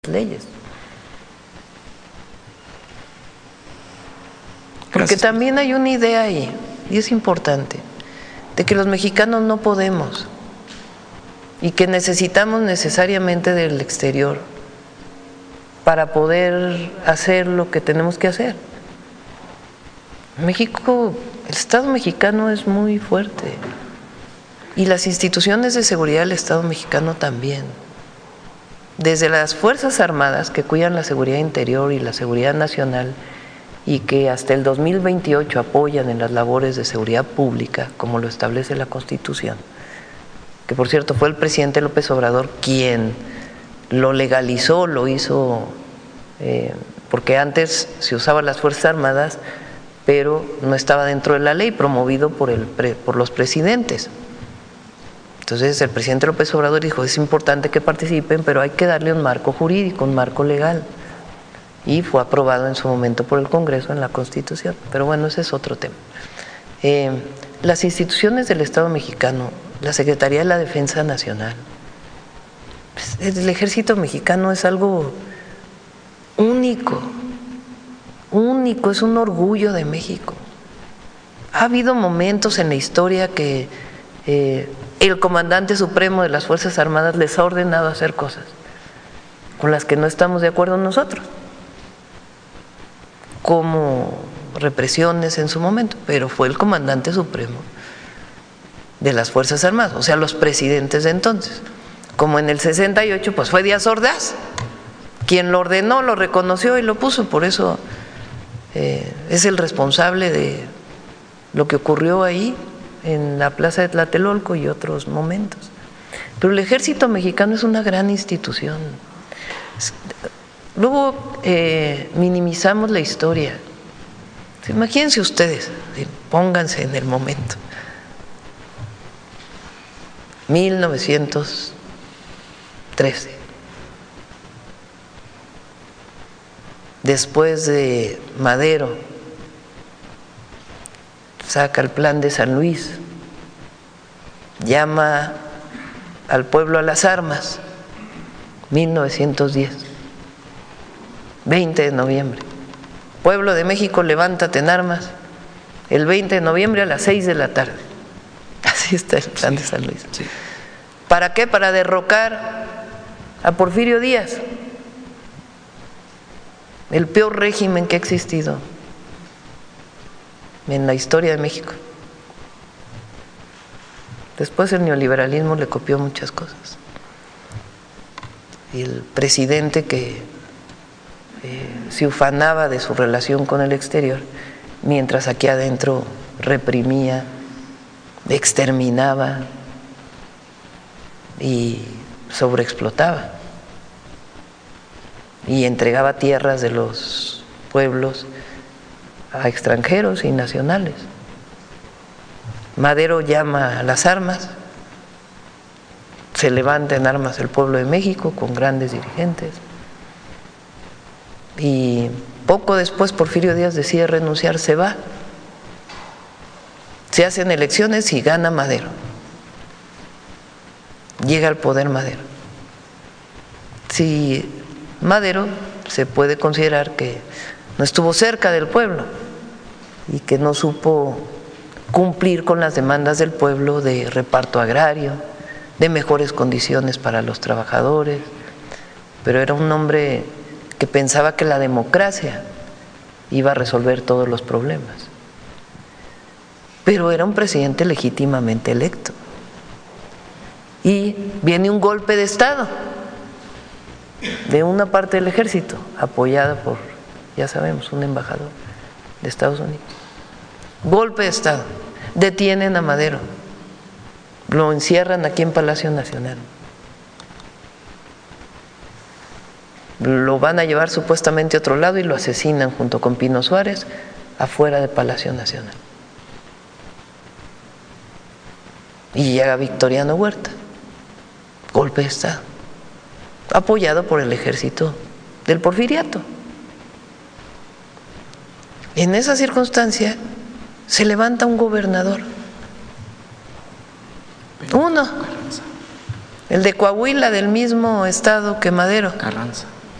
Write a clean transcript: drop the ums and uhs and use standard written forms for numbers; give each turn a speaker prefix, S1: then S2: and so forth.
S1: leyes. Porque también hay una idea ahí, y es importante, de que los mexicanos no podemos y que necesitamos necesariamente del exterior para poder hacer lo que tenemos que hacer. México, el Estado mexicano es muy fuerte y las instituciones de seguridad del Estado mexicano también. Desde las Fuerzas Armadas que cuidan la seguridad interior y la seguridad nacional y que hasta el 2028 apoyan en las labores de seguridad pública, como lo establece la Constitución, que por cierto fue el presidente López Obrador quien lo legalizó, lo hizo, porque antes se usaban las Fuerzas Armadas, pero no estaba dentro de la ley, promovido por los presidentes. Entonces el presidente López Obrador dijo, es importante que participen, pero hay que darle un marco jurídico, un marco legal. Y fue aprobado en su momento por el Congreso en la Constitución. Pero bueno, ese es otro tema. Las instituciones del Estado mexicano, la Secretaría de la Defensa Nacional, pues, el Ejército mexicano es algo único, es un orgullo de México. Ha habido momentos en la historia que el comandante supremo de las Fuerzas Armadas les ha ordenado hacer cosas con las que no estamos de acuerdo nosotros, como represiones en su momento, pero fue el comandante supremo de las Fuerzas Armadas, o sea, los presidentes de entonces. Como en el 68, pues fue Díaz Ordaz quien lo ordenó, lo reconoció y lo puso, por eso es el responsable de lo que ocurrió ahí en la Plaza de Tlatelolco y otros momentos. Pero el Ejército mexicano es una gran institución. Luego minimizamos la historia. Imagínense ustedes, pónganse en el momento. 1913. Después de Madero, saca el plan de San Luis, llama al pueblo a las armas, 1910, 20 de noviembre. Pueblo de México, levántate en armas, el 20 de noviembre a las 6 de la tarde. Así está el plan de San Luis.
S2: Sí.
S1: ¿Para qué? Para derrocar a Porfirio Díaz, el peor régimen que ha existido en la historia de México. Después el neoliberalismo le copió muchas cosas. Y el presidente que se ufanaba de su relación con el exterior, mientras aquí adentro reprimía, exterminaba y sobreexplotaba y entregaba tierras de los pueblos a extranjeros y nacionales. Madero llama a las armas, se levanta en armas el pueblo de México con grandes dirigentes y poco después Porfirio Díaz decide renunciar, se va, se hacen elecciones y gana Madero, llega al poder Madero. Si Madero se puede considerar que no estuvo cerca del pueblo y que no supo cumplir con las demandas del pueblo de reparto agrario, de mejores condiciones para los trabajadores, pero era un hombre que pensaba que la democracia iba a resolver todos los problemas. Pero era un presidente legítimamente electo. Y viene un golpe de Estado de una parte del ejército, apoyada por, ya sabemos, un embajador de Estados Unidos. Golpe de Estado, detienen a Madero, lo encierran aquí en Palacio Nacional. Lo van a llevar supuestamente a otro lado y lo asesinan junto con Pino Suárez afuera de Palacio Nacional. Y llega Victoriano Huerta, golpe de Estado, apoyado por el ejército del Porfiriato. En esa circunstancia se levanta un gobernador, uno, el de Coahuila, del mismo estado que Madero,
S2: Carranza.